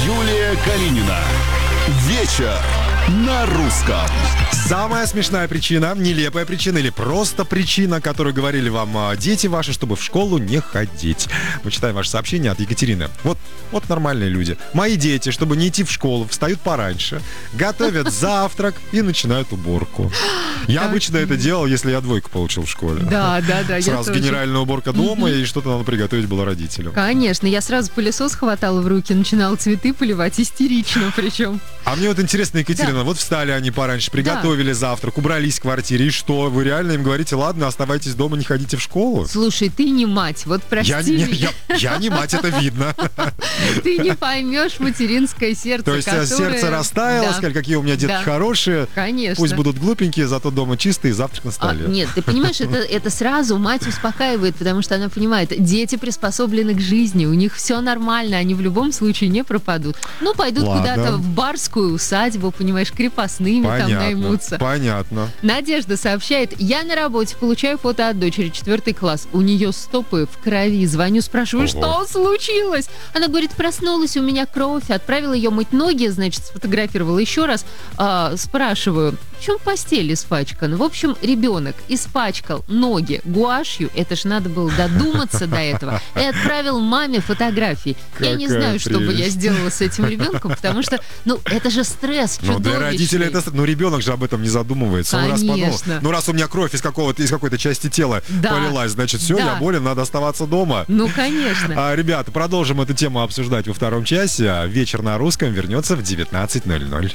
Юлия Калинина. Вечер на русском. Самая смешная причина, нелепая причина или просто причина, которую говорили вам дети ваши, чтобы в школу не ходить. Мы читаем ваше сообщение от Екатерины. Вот нормальные люди. Мои дети, чтобы не идти в школу, встают пораньше, готовят завтрак и начинают уборку. Я обычно это делал, если я двойку получил в школе. Да. Сразу генеральная уборка дома, и что-то надо приготовить было родителям. Конечно, я сразу пылесос хватала в руки, начинала цветы поливать, истерично причем. А мне вот интересно, Екатерина, вот встали они пораньше, приготовили завтрак, убрались в квартире, и что? Вы реально им говорите, ладно, оставайтесь дома, не ходите в школу? Слушай, ты не мать, вот прости меня. Я не мать, это видно. Ты не поймешь материнское сердце, То есть сердце растаяло, сказали, какие у меня детки хорошие. Конечно. Пусть будут глупенькие, зато дома чистые, завтрак на столе. Нет, ты понимаешь, это сразу мать успокаивает, потому что она понимает, дети приспособлены к жизни, у них все нормально, они в любом случае не пропадут. Ну, пойдут куда-то в барскую усадьбу, понимаешь, крепостными там наймутся. Понятно. Надежда сообщает, я на работе, получаю фото от дочери, 4 класс, у нее стопы в крови, звоню, спрашиваю, что случилось? Она говорит, проснулась, у меня кровь, отправила ее мыть ноги, значит, сфотографировала еще раз, спрашиваю, в чем постель испачкана? В общем, ребенок испачкал ноги гуашью, это ж надо было додуматься до этого, и отправил маме фотографии. Я не знаю, что бы я сделала с этим ребенком, потому что, это же стресс чудовищный. Для родителей это... ребенок же об этом не задумывается. Конечно. Раз у меня кровь из какой-то части тела полилась, значит, все, я болен, надо оставаться дома. Конечно. Ребята, продолжим эту тему обсуждать во втором часе. Вечер на русском вернется в 19:00.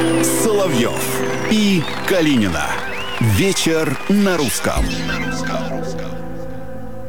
Соловьев и Калинина. Вечер на русском.